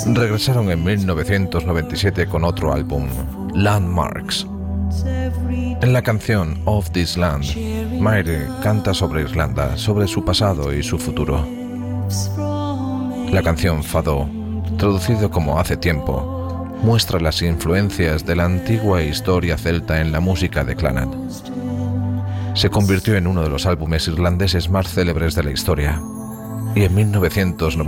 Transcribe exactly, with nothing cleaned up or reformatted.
regresaron en mil novecientos noventa y siete con otro álbum, Landmarks. En la canción Of This Land, Mary canta sobre Irlanda, sobre su pasado y su futuro. La canción Fado, traducido como Hace Tiempo, muestra las influencias de la antigua historia celta en la música de Clannad. Se convirtió en uno de los álbumes irlandeses más célebres de la historia, y en mil novecientos noventa y siete